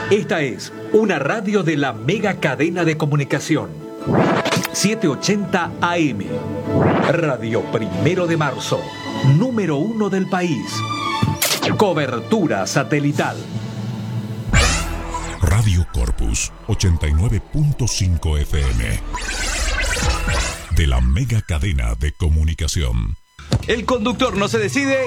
Esta es una radio de la mega cadena de comunicación. 780 AM. Radio Primero de Marzo. Número 1 del país. Cobertura satelital. Radio Corpus 89.5 FM. De la mega cadena de comunicación. El conductor no se decide.